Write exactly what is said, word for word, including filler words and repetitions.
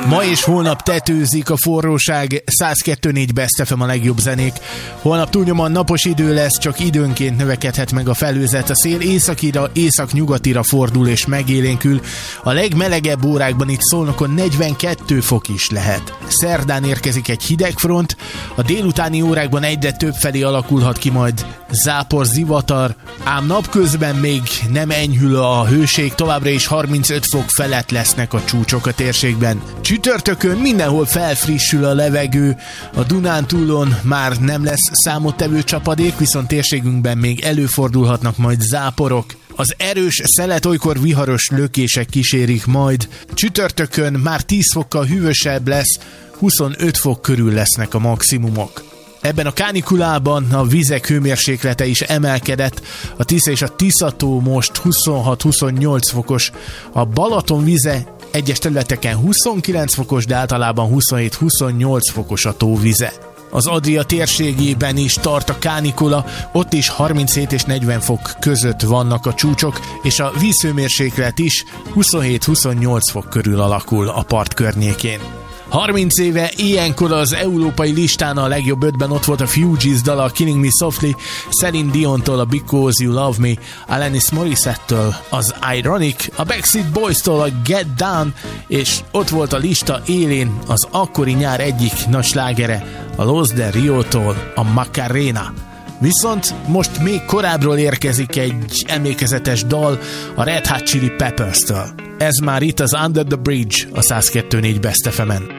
Ma és holnap tetőzik a forróság, száz kettő négy Best ef em a legjobb zenék. Holnap túlnyomóan napos idő lesz, csak időnként növekedhet meg a felhőzet. A szél északira, északnyugatira fordul és megélénkül. A legmelegebb órákban itt Szolnokon negyvenkét fok is lehet. Szerdán érkezik egy hidegfront, a délutáni órákban egyre több felé alakulhat ki majd zápor, zivatar, ám napközben még nem enyhül a hőség, továbbra is harmincöt fok felett lesznek a csúcsok a térségben. Csütörtökön mindenhol felfrissül a levegő, a Dunántúlon már nem lesz számottevő csapadék, viszont térségünkben még előfordulhatnak majd záporok. Az erős szelet olykor viharos lökések kísérik majd. Csütörtökön már tíz fokkal hűvösebb lesz, huszonöt fok körül lesznek a maximumok. Ebben a kánikulában a vizek hőmérséklete is emelkedett, a Tisza és a Tiszató most huszonhat-huszonnyolc fokos, a Balaton vize egyes területeken huszonkilenc fokos, de általában huszonhét-huszonnyolc fokos a tóvize. Az Adria térségében is tart a kánikula, ott is harminchét és negyven fok között vannak a csúcsok, és a vízhőmérséklet is huszonhét-huszonnyolc fok körül alakul a part környékén. harminc éve ilyenkor az európai listán a legjobb ötben ott volt a Fugees dala, a Killing Me Softly, Celine Diontól a Because You Love Me, Alanis Morissette-től az Ironic, a Backstreet Boys-tól a Get Down, és ott volt a lista élén az akkori nyár egyik nagy slágere, a Los Del Rio-tól a Macarena. Viszont most még korábbról érkezik egy emlékezetes dal a Red Hot Chili Peppers-től. Ez már itt az Under the Bridge a száz kettő négy Best ef emen.